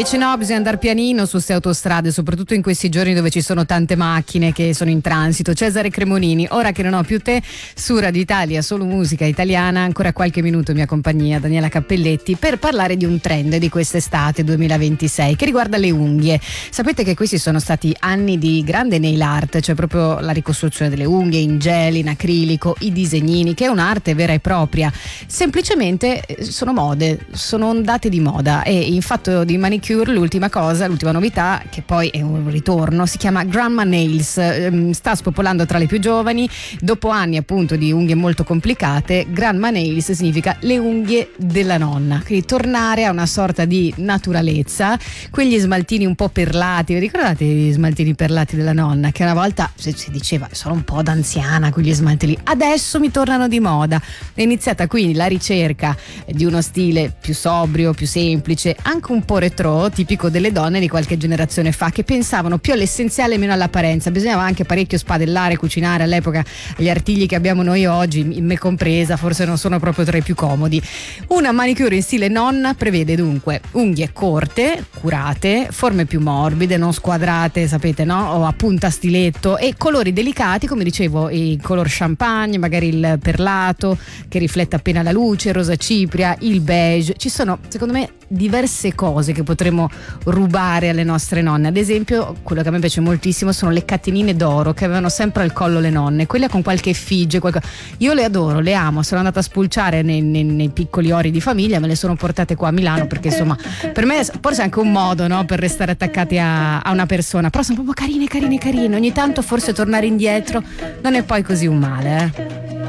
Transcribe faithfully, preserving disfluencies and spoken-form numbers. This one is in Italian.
Invece no, bisogna andare pianino su queste autostrade, soprattutto in questi giorni dove ci sono tante macchine che sono in transito. Cesare Cremonini, ora che non ho più te, su Radio Italia, solo musica italiana, ancora qualche minuto mia compagnia, Daniela Cappelletti, per parlare di un trend di quest'estate duemilaventisei che riguarda le unghie. Sapete che questi sono stati anni di grande nail art, cioè proprio la ricostruzione delle unghie in gel, in acrilico, i disegnini, che è un'arte vera e propria. Semplicemente sono mode, sono ondate di moda, e in fatto di manicure l'ultima cosa, l'ultima novità, che poi è un ritorno, si chiama Grandma Nails, sta spopolando tra le più giovani. Dopo anni appunto di unghie molto complicate, Grandma Nails significa le unghie della nonna, quindi tornare a una sorta di naturalezza. Quegli smaltini un po' perlati, vi ricordate gli smaltini perlati della nonna, che una volta si diceva sono un po' d'anziana quegli smaltini, adesso mi tornano di moda. È iniziata quindi la ricerca di uno stile più sobrio, più semplice, anche un po' retro, tipico delle donne di qualche generazione fa, che pensavano più all'essenziale e meno all'apparenza. Bisognava anche parecchio spadellare, cucinare all'epoca. Gli artigli che abbiamo noi oggi, me compresa, forse non sono proprio tra i più comodi. Una manicure in stile nonna prevede dunque unghie corte, curate, forme più morbide, non squadrate, sapete, no? O a punta stiletto, e colori delicati, come dicevo, il color champagne, magari il perlato che riflette appena la luce, il rosa cipria, il beige. Ci sono, secondo me, diverse cose che potremmo rubare alle nostre nonne. Ad esempio, quello che a me piace moltissimo sono le catenine d'oro che avevano sempre al collo le nonne, quelle con qualche effigie, qualcosa. Io le adoro, le amo, sono andata a spulciare nei, nei, nei piccoli ori di famiglia, me le sono portate qua a Milano, perché insomma per me forse è anche un modo, no, per restare attaccati a, a una persona, però sono proprio carine carine carine, ogni tanto forse tornare indietro non è poi così un male, eh.